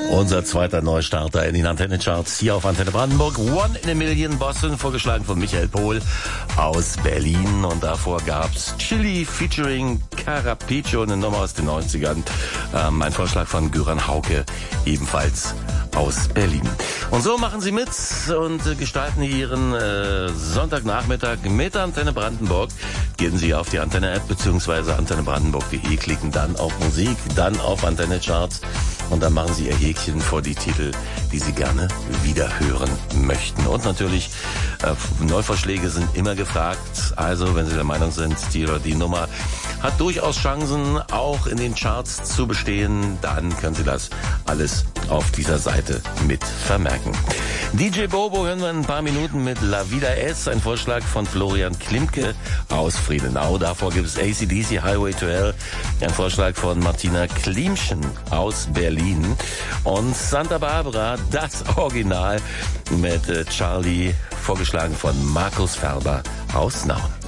Unser zweiter Neustarter in den Antenne-Charts hier auf Antenne Brandenburg. One in a Million Boston, vorgeschlagen von Michael Pohl aus Berlin. Und davor gab's Chili featuring Carapiccio, eine Nummer aus den 90ern. Ein Vorschlag von Göran Hauke, ebenfalls aus Berlin. Und so machen Sie mit und gestalten Ihren Sonntagnachmittag mit Antenne Brandenburg. Gehen Sie auf die Antenne-App bzw. antennebrandenburg.de, klicken dann auf Musik, dann auf Antenne-Charts und dann machen Sie Ihr Häkchen vor die Titel, die Sie gerne wieder hören möchten. Und natürlich, Neuvorschläge sind immer gefragt. Also, wenn Sie der Meinung sind, die oder die Nummer hat durchaus Chancen, auch in den Charts zu bestehen, dann können Sie das alles auf dieser Seite mit vermerken. DJ Bobo hören wir in ein paar Minuten mit La Vida Es, ein Vorschlag von Florian Klimke aus Friedenau. Davor gibt es AC/DC Highway to Hell, ein Vorschlag von Martina Klimschen aus Berlin. Und Santa Barbara, das Original mit Charlie, vorgeschlagen von Markus Ferber aus Nauen.